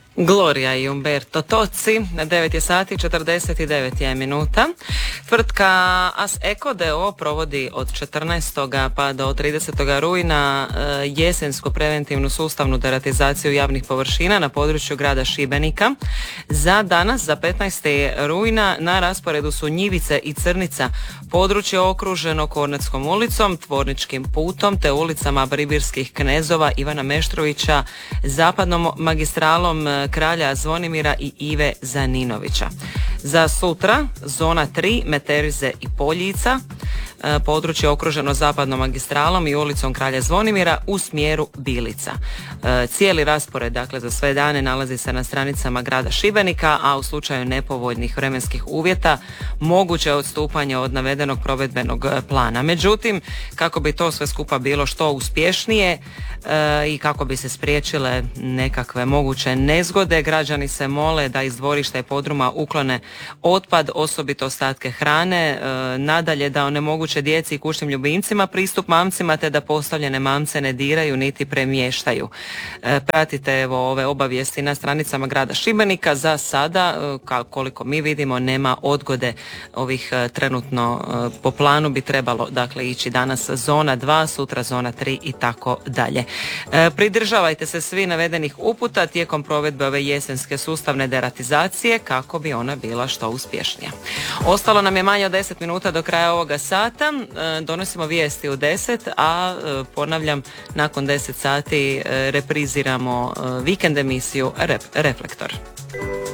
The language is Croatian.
Gloria i Umberto Tozzi, 9 je sati 49 je minuta. Tvrtka AS Eko d.o.o. provodi od 14. pa do 30. rujna jesensku preventivnu sustavnu deratizaciju javnih površina na području grada Šibenika. Za danas, za 15. rujna, na rasporedu su Njivice i Crnica, područje okruženo Kornetskom ulicom, Tvorničkim putom te ulicama Bribirskih knezova, Ivana Meštrovića, zapadnom magistralom Kralja Zvonimira i Ive Zaninovića. Za sutra zona 3, Meterize i Poljica, područje okruženo zapadnom magistralom i ulicom Kralja Zvonimira u smjeru Bilica. Cijeli raspored, dakle, za sve dane nalazi se na stranicama grada Šibenika, a u slučaju nepovoljnih vremenskih uvjeta moguće je odstupanje od navedenog provedbenog plana. Međutim, kako bi to sve skupa bilo što uspješnije i kako bi se spriječile nekakve moguće nezgode, građani se mole da iz dvorišta i podruma uklone otpad, osobito ostatke hrane, nadalje da onemoguće djeci i kućnim ljubimcima pristup mamcima te da postavljene mamce ne diraju niti premještaju. Pratite ove obavijesti na stranicama grada Šibenika. Za sada, koliko mi vidimo, nema odgode ovih trenutno po planu bi trebalo dakle ići danas zona 2, sutra zona 3 i tako dalje. Pridržavajte se svi navedenih uputa tijekom provedbe ove jesenske sustavne deratizacije kako bi ona bila što uspješnija. Ostalo nam je manje od 10 minuta do kraja ovoga sata. Donosimo vijesti u 10, a ponavljam, nakon 10 sati repriziramo vikend emisiju Reflektor.